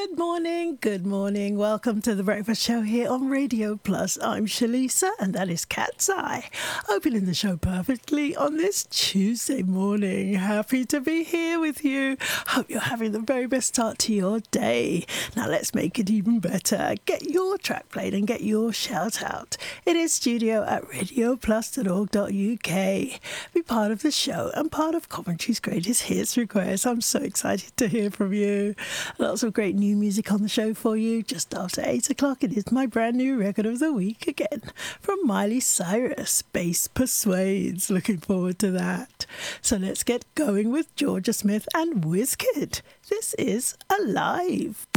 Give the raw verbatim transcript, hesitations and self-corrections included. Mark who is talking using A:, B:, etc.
A: Good morning, good morning. Welcome to the Breakfast Show here on Radio Plus. I'm Shalisa, and that is Cat's Eye. Opening the show perfectly on this Tuesday morning. Happy to be here with you. Hope you're having the very best start to your day. Now let's make it even better. Get your track played and get your shout out. It is studio at radio plus dot org dot U K. Be part of the show and part of Coventry's Greatest Hits request. I'm so excited to hear from you. Lots of great new music on the show for you. Just after eight o'clock, it is my brand new record of the week again from Miley Cyrus, Bass Persuades. Looking forward to that. So let's get going with Georgia Smith and Wizkid. This is Alive.